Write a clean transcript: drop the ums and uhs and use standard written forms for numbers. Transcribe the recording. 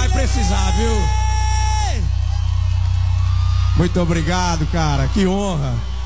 vai precisar, viu? Muito obrigado, cara. Que honra.